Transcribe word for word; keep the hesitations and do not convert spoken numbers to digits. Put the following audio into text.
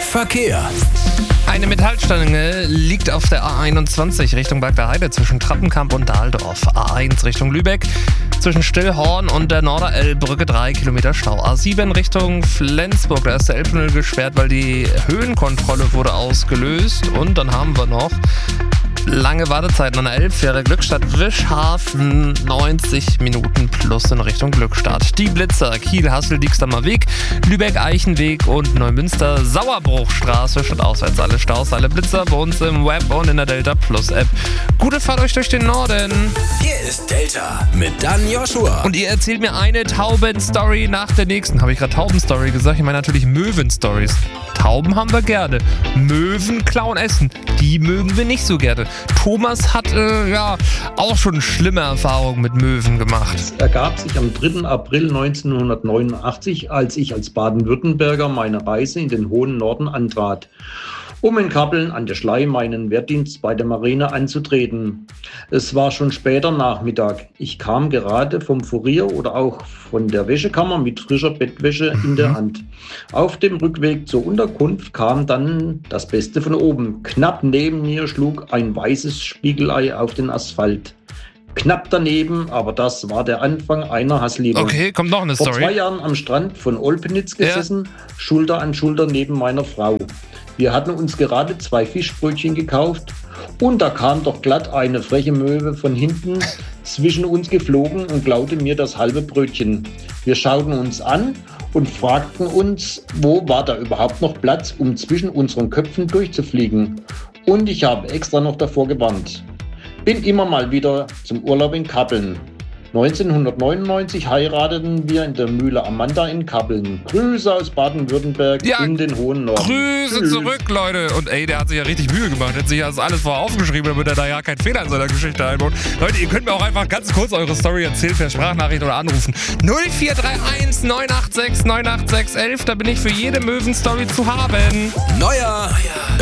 Verkehr. Eine Metallstange liegt auf der A einundzwanzig Richtung Bergler Heide zwischen Trappenkamp und Dahldorf. A eins Richtung Lübeck zwischen Stillhorn und der Norderelbbrücke drei Kilometer Stau. A sieben Richtung Flensburg, da ist der Elbtunnel gesperrt, weil die Höhenkontrolle wurde ausgelöst. Und dann haben wir noch lange Wartezeiten an der Elbfähre Glückstadt-Wischhafen, neunzig Minuten plus in Richtung Glückstadt. Die Blitzer, Kiel-Hassel-Diekstamer Weg, Lübeck-Eichenweg und Neumünster-Sauerbruchstraße statt auswärts. Alle Staus, alle Blitzer bei uns im Web und in der Delta Plus App. Gute Fahrt euch durch den Norden. Hier ist Delta mit Dan Joshua. Und ihr erzählt mir eine Tauben-Story nach der nächsten. Habe ich gerade Tauben-Story gesagt? Ich meine natürlich Möwen-Stories. Tauben haben wir gerne. Möwen klauen Essen. Die mögen wir nicht so gerne. Thomas hat äh, ja auch schon schlimme Erfahrungen mit Möwen gemacht. Es ergab sich am dritten April neunzehnhundertneunundachtzig, als ich als Baden-Württemberger meine Reise in den hohen Norden antrat, um in Kappeln an der Schlei meinen Wehrdienst bei der Marine anzutreten. Es war schon später Nachmittag. Ich kam gerade vom Furier oder auch von der Wäschekammer mit frischer Bettwäsche in der Hand. Auf dem Rückweg zur Unterkunft kam dann das Beste von oben. Knapp neben mir schlug ein weißes Spiegelei auf den Asphalt. Knapp daneben, aber das war der Anfang einer Hassliebe. Okay, kommt noch eine Vor Story. zwei Jahren am Strand von Olpenitz gesessen, ja. Schulter an Schulter neben meiner Frau. Wir hatten uns gerade zwei Fischbrötchen gekauft und da kam doch glatt eine freche Möwe von hinten zwischen uns geflogen und klaute mir das halbe Brötchen. Wir schauten uns an und fragten uns, wo war da überhaupt noch Platz, um zwischen unseren Köpfen durchzufliegen. Und ich habe extra noch davor gewarnt. Bin immer mal wieder zum Urlaub in Kappeln. neunzehnhundertneunundneunzig heirateten wir in der Mühle Amanda in Kappeln. Grüße aus Baden-Württemberg Ja, in den hohen Norden. Grüße Tschüss. zurück, Leute. Und ey, der hat sich ja richtig Mühe gemacht. Hat sich das alles vorher aufgeschrieben, damit er da ja keinen Fehler in seiner Geschichte einbaut. Leute, ihr könnt mir auch einfach ganz kurz eure Story erzählen per Sprachnachricht oder anrufen. null vier drei eins neun acht sechs neun acht sechs eins eins. Da bin ich für jede Möwen-Story zu haben. Neuer